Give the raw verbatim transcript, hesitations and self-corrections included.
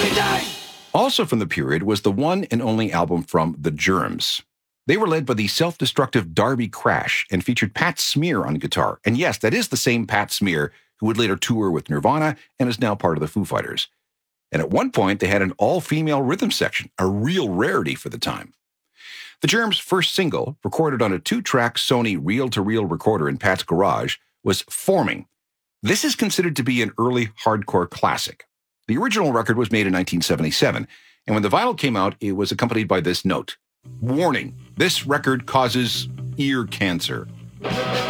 Also from the period was the one and only album from The Germs. They were led by the self-destructive Darby Crash and featured Pat Smear on guitar. And yes, that is the same Pat Smear who would later tour with Nirvana and is now part of the Foo Fighters. And at one point, they had an all-female rhythm section, a real rarity for the time. The Germs' first single, recorded on a two-track Sony reel-to-reel recorder in Pat's garage, was Forming. This is considered to be an early hardcore classic. The original record was made in nineteen seventy-seven, and when the vinyl came out, it was accompanied by this note: "Warning, this record causes ear cancer."